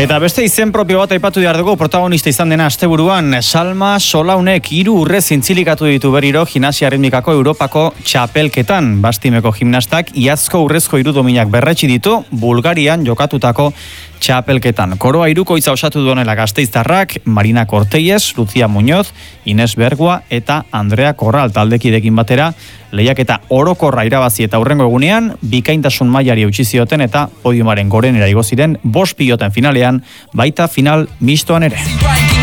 Eta beste izen propio bat aipatu behar dugu protagonista izan dena asteburuan. Salma Solaunek 3 urre zintzilikatu ditu berriro gimnasia ritmikako Europako txapelketan. Bastimeko gimnastak iazko urrezko 3 dominak berretsi ditu Bulgarian jokatutako txapelketan. Koroa 3 osatu duenela Gasteiztarrak, Marina Cortelles, Lucia Muñoz, Ines Bergua eta Andrea Corral taldekidekin batera lehiaketa orokorra irabazi eta hurrengo egunean bikaintasun mailari eutsi zioten eta podiumaren gorenera igo ziren 5 piloten finalean, baita final mistoan ere.